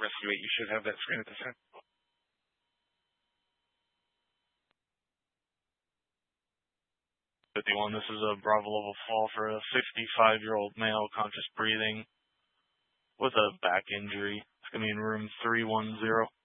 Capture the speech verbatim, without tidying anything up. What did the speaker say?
rescue eight. You should have that screen at this time. fifty-one, this is a Bravo level fall for a fifty-five-year-old male, conscious breathing, with a back injury. It's going to be in room three one zero.